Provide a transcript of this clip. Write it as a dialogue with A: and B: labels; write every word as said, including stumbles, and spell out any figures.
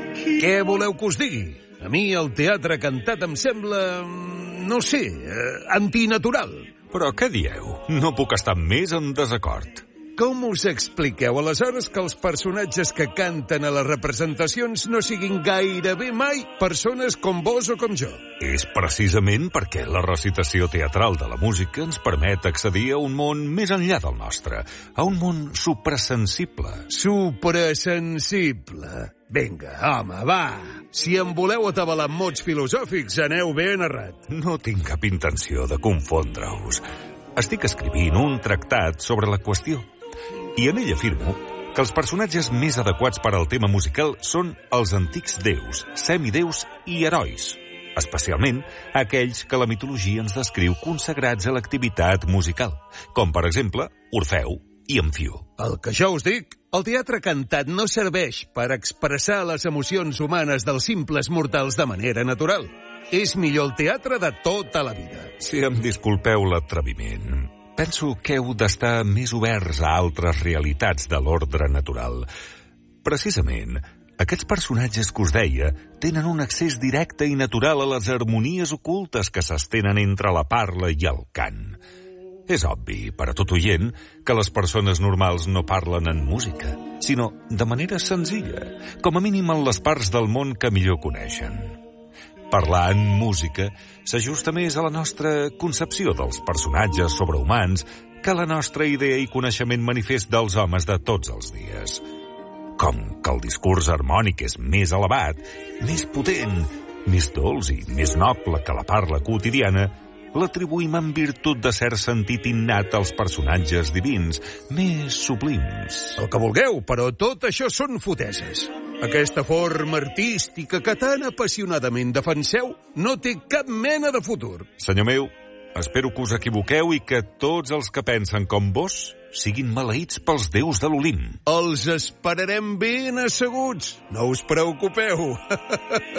A: Què voleu que us digui? A mi el teatre cantat em sembla, no sé, antinatural.
B: Però què dieu? No puc estar més en desacord.
A: Com us expliqueu aleshores que els personatges que canten a les representacions no siguin gairebé mai persones com vos o com jo?
B: És precisament perquè la recitació teatral de la música ens permet accedir a un món més enllà del nostre, a un món suprasensible.
A: Suprasensible. Vinga, home, va. Si em voleu atabalar amb mots filosòfics, aneu ben errat.
B: No tinc cap intenció de confondre-us. Estic escrivint un tractat sobre la qüestió. I en ell afirmo que els personatges més adequats per al tema musical són els antics déus, semideus i herois, especialment aquells que la mitologia ens descriu consagrats a l'activitat musical, com per exemple Orfeu i Amfió.
A: El que jo us dic, el teatre cantat no serveix per expressar les emocions humanes dels simples mortals de manera natural. És millor el teatre de tota la vida.
B: Si em disculpeu l'atreviment, penso que heu d'estar més oberts a altres realitats de l'ordre natural. Precisament, aquests personatges que us deia tenen un accés directe i natural a les harmonies ocultes que s'estenen entre la parla i el cant. És obvi, per a tot oient, que les persones normals no parlen en música, sinó de manera senzilla, com a mínim en les parts del món que millor coneixen. Parlar en música s'ajusta més a la nostra concepció dels personatges sobrehumans que a la nostra idea i coneixement manifest dels homes de tots els dies. Com que el discurs harmònic és més elevat, més potent, més dolç i més noble que la parla quotidiana, l'atribuïm en virtut de cert sentit innat als personatges divins, més sublims.
A: El que vulgueu, però tot això són foteses. Aquesta forma artística que tan apassionadament defenseu no té cap mena de futur.
B: Senyor meu, espero que us equivoqueu i que tots els que pensen com vos siguin maleïts pels déus de l'Olimp.
A: Els esperarem ben asseguts, no us preocupeu.